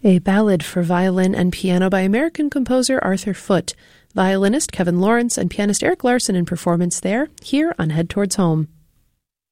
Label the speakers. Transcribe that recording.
Speaker 1: A ballad for violin and piano by American composer Arthur Foote. Violinist Kevin Lawrence and pianist Eric Larson in performance there, here on Head Towards Home.